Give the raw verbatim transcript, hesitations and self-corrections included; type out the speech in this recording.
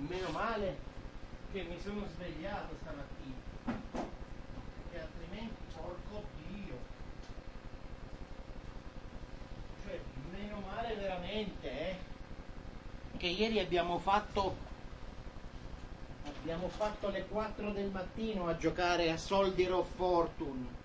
meno male che mi sono svegliato stamattina, che altrimenti, porco Dio, cioè meno male veramente, eh, che ieri abbiamo fatto abbiamo fatto le quattro del mattino a giocare a Soldier of Fortune.